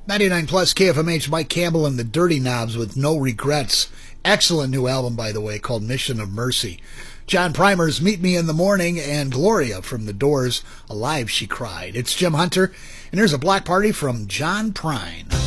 99 plus KFMH, Mike Campbell and the Dirty Knobs with No Regrets. Excellent new album, by the way, called Mission of Mercy. John Primer's Meet Me in the Morning, and Gloria from The Doors, Alive She Cried. It's Jim Hunter, and here's a block party from John Prine.